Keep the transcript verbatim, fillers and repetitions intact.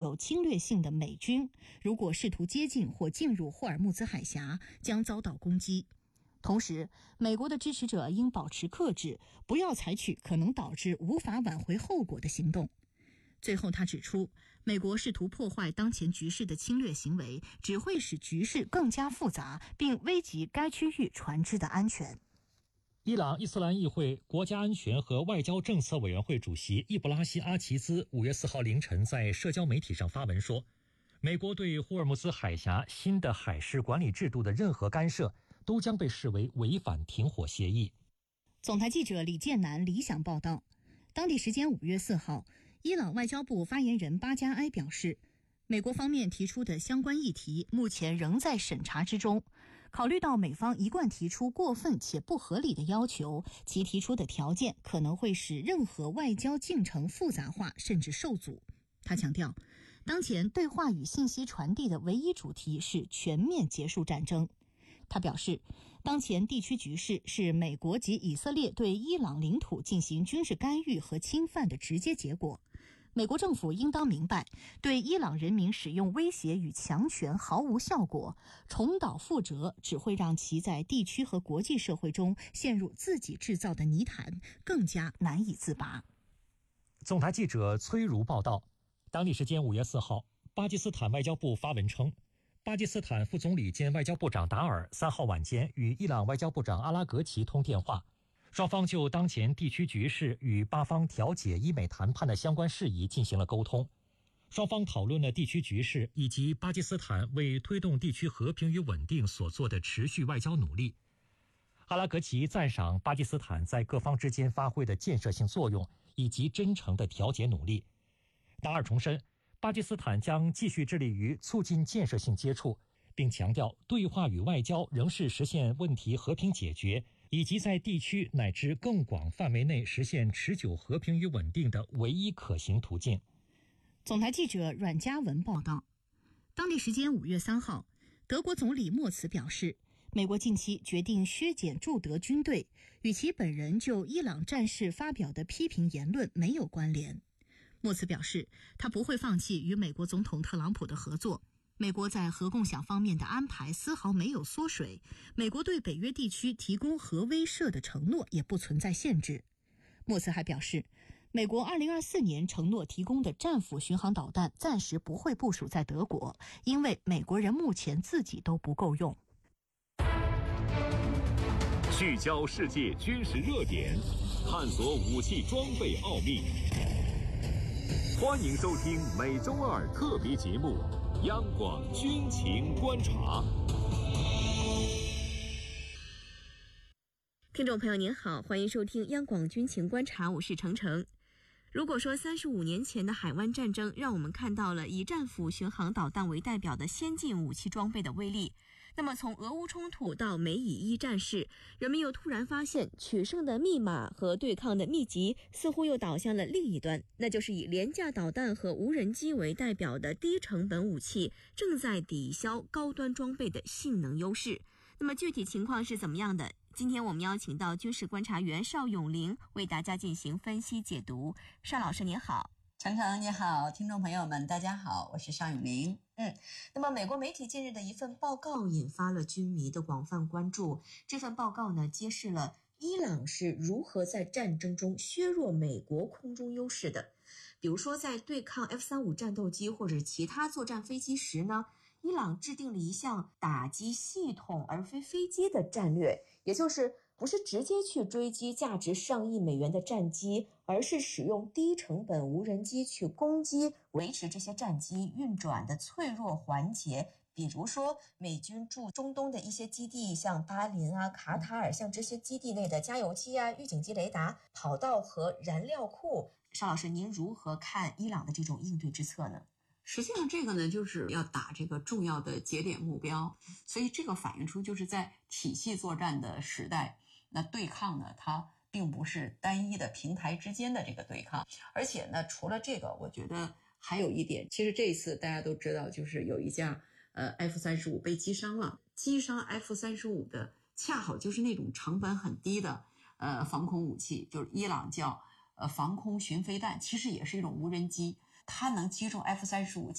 有侵略性的美军，如果试图接近或进入霍尔木兹海峡，将遭到攻击。同时，美国的支持者应保持克制，不要采取可能导致无法挽回后果的行动。最后他指出，美国试图破坏当前局势的侵略行为只会使局势更加复杂，并危及该区域船只的安全。 伊朗伊斯兰议会国家安全和外交政策委员会主席伊布拉希阿齐兹五月四号凌晨在社交媒体上发文说，美国对霍尔木兹海峡新的海事管理制度的任何干涉都将被视为违反停火协议。 总台记者李建南理想报道，当地时间五月四号，伊朗外交部发言人巴加埃表示，美国方面提出的相关议题目前仍在审查之中，考虑到美方一贯提出过分且不合理的要求，其提出的条件可能会使任何外交进程复杂化甚至受阻。他强调，当前对话与信息传递的唯一主题是全面结束战争。他表示，当前地区局势是美国及以色列对伊朗领土进行军事干预和侵犯的直接结果。美国政府应当明白，对伊朗人民使用威胁与强权毫无效果，重蹈覆辙只会让其在地区和国际社会中陷入自己制造的泥潭，更加难以自拔。 总台记者崔如报道，当地时间五月四号，巴基斯坦外交部发文称，巴基斯坦副总理兼外交部长达尔三号晚间与伊朗外交部长阿拉格齐通电话，双方就当前地区局势与巴方调解伊美谈判的相关事宜进行了沟通。双方讨论了地区局势以及巴基斯坦为推动地区和平与稳定所做的持续外交努力。阿拉格齐赞赏巴基斯坦在各方之间发挥的建设性作用以及真诚的调解努力。达尔重申，巴基斯坦将继续致力于促进建设性接触，并强调对话与外交仍是实现问题和平解决以及在地区乃至更广范围内实现持久和平与稳定的唯一可行途径。 总台记者阮嘉文报道，当地时间五月三号，德国总理默茨表示，美国近期决定削减驻德军队，与其本人就伊朗战事发表的批评言论没有关联。默茨表示，他不会放弃与美国总统特朗普的合作。美国在核共享方面的安排丝毫没有缩水，美国对北约地区提供核威慑的承诺也不存在限制。默茨还表示，美国二零二四年承诺提供的战斧巡航导弹暂时不会部署在德国，因为美国人目前自己都不够用。 聚焦世界军事热点，探索武器装备奥秘。欢迎收听每周二特别节目《央广军情观察》。 听众朋友您好，欢迎收听央广军情观察，我是程程。如果说三十五年前的海湾战争让我们看到了以战斧巡航导弹为代表的先进武器装备的威力，那么从俄乌冲突到美以伊战事，人们又突然发现取胜的密码和对抗的秘籍似乎又导向了另一端，那就是以廉价导弹和无人机为代表的低成本武器正在抵消高端装备的性能优势。那么具体情况是怎么样的？今天我们邀请到军事观察员邵永林为大家进行分析解读。邵老师您好。 程程你好，听众朋友们大家好，我是邵永林。嗯，那么美国媒体近日的一份报告引发了军迷的广泛关注。这份报告呢，揭示了伊朗是如何在战争中削弱美国空中优势的。比如说在对抗 F 三十五 战斗机或者其他作战飞机时呢，伊朗制定了一项打击系统而非飞机的战略，也就是不是直接去追击价值上亿美元的战机，而是使用低成本无人机去攻击维持这些战机运转的脆弱环节。比如说美军驻中东的一些基地，像巴林啊、卡塔尔，像这些基地内的加油机啊、预警机雷达、跑道和燃料库。邵老师，您如何看伊朗的这种应对之策呢？ 实际上这个呢，就是要打这个重要的节点目标，所以这个反映出就是在体系作战的时代，那对抗呢，它并不是单一的平台之间的这个对抗。而且呢，除了这个，我觉得还有一点，其实这一次大家都知道，就是有一架呃 F 三十五 被击伤了，击伤 F 三十五 的恰好就是那种成本很低的呃防空武器，就是伊朗叫呃防空巡飞弹，其实也是一种无人机，它能击中 F 三十五